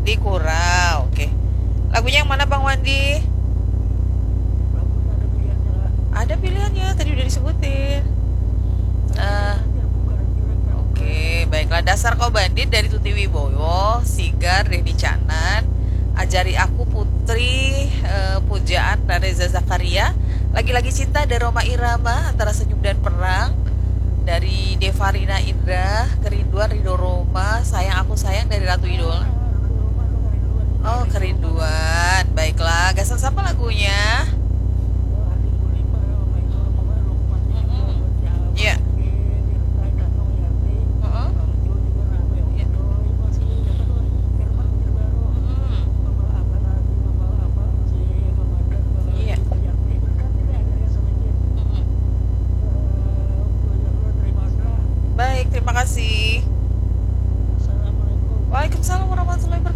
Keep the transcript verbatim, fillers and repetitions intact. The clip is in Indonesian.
Di Kurau. Oke. Lagunya yang mana Bang Wandi? Ada pilihannya, tadi udah disebutin. Eh, Oke, baiklah. Dasar Kau Bandit dari Tuti Wibowo, Sigar, Denny Canan, Ajari Aku Putri, eh, Pujaan dan Reza Zakaria, Lagi-lagi Cinta dari Roma Irama, Antara Senyum dan Perang dari Devarina Indra, Kerinduan Ridho Roma, Sayang Aku Sayang dari Ratu Idol. Oh, Kerinduan. Baiklah, Gasan siapa lagunya? Mm-mm. Iya. Mm-mm. Iya. Mm-mm. Iya. Mm-mm. Baik, terima kasih. Waalaikumsalam warahmatullahi wabarakatuh.